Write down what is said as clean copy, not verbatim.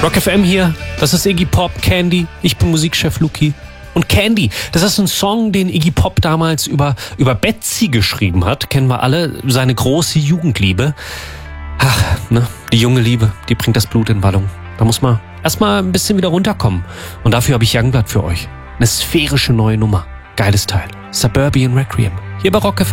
Rock FM hier, das ist Iggy Pop, Candy, ich bin Musikchef Luki. Und Candy, das ist ein Song, den Iggy Pop damals über Betsy geschrieben hat. Kennen wir alle, seine große Jugendliebe. Ach, ne, die junge Liebe, die bringt das Blut in Wallung. Da muss man erstmal ein bisschen wieder runterkommen. Und dafür habe ich Youngblood für euch. Eine sphärische neue Nummer. Geiles Teil. Suburban Requiem. Hier bei Rock FM.